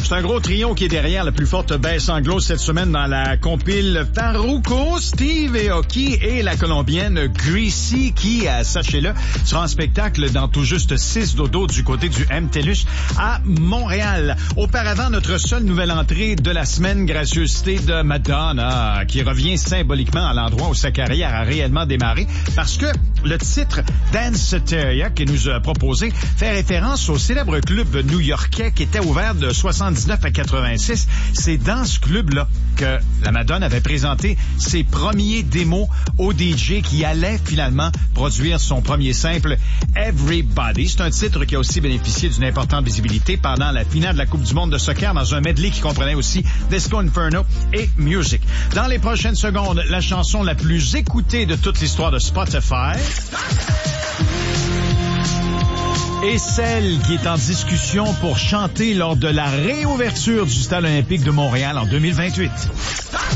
C'est un gros trio qui est derrière la plus forte baisse anglo cette semaine dans la compile Farruko, Steve Aoki et la Colombienne Greasy qui, sachez-le, sera en spectacle dans tout juste 6 dodo du côté du MTLUS à Montréal. Auparavant, notre seule nouvelle entrée de la semaine, gracieuseté de Madonna, qui revient symboliquement à l'endroit où sa carrière a réellement démarré parce que le titre Danceteria qui nous a proposé fait référence au célèbre club new-yorkais qui était ouvert de 79 à 86. C'est dans ce club-là que la Madonna avait présenté ses premiers démos au DJ qui allait finalement produire son premier simple Everybody. C'est un titre qui a aussi bénéficié d'une importante visibilité pendant la finale de la Coupe du monde de soccer dans un medley qui comprenait aussi Disco Inferno et Music. Dans les prochaines secondes, la chanson la plus écoutée de toute l'histoire de Spotify et celle qui est en discussion pour chanter lors de la réouverture du Stade olympique de Montréal en 2028.